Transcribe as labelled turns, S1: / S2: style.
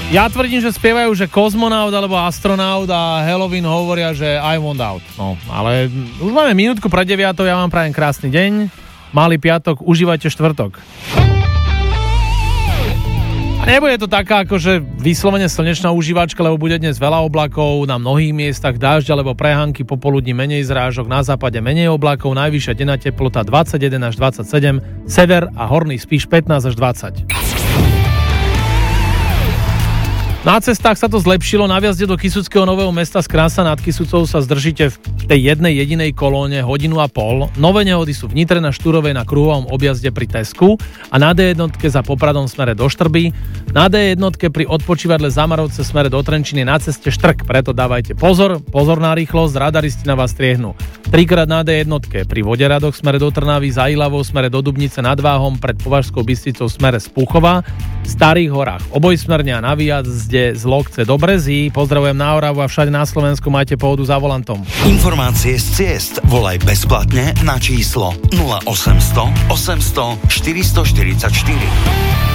S1: Ja tvrdím, že spievajú, že kozmonaut alebo astronaut a Halloween hovoria, že I want out. No, ale už máme minútku pred 9, ja vám prajem krásny deň, malý piatok, užívajte štvrtok. A nebude to taká akože vyslovene slnečná užívačka, lebo bude dnes veľa oblakov, na mnohých miestach dážď alebo prehánky, popoludní menej zrážok, na západe menej oblakov, najvyššia denná teplota 21 až 27, sever a horný Spiš 15 až 20. Na cestách sa to zlepšilo, na vjazde do Kysuckého Nového Mesta z Krása nad Kysucou sa zdržíte v tej jednej jedinej kolóne hodinu a pol. Nové nehody sú v Nitre na Štúrovej na kruhovom objazde pri Tesku a na D1 za Popradom smere do Štrby. Na D1 pri odpočívadle Zamarovce smere do Trenčiny na ceste Štrk, preto dávajte pozor na rýchlosť, radaristi na vás striehnú. 3-krát na D1 pri Voderadoch smere do Trnavy, za Ilavou smere do Dubnice nad Váhom, pred Považskou Bystricou smere z Púchova, v Starých horách obojsmerne a na výjazde z Lokce do Brezí. Pozdravujem na Oravu a všade na Slovensku, majte pohodu za volantom.
S2: Informácie z ciest volaj bezplatne na číslo 0800 800 444.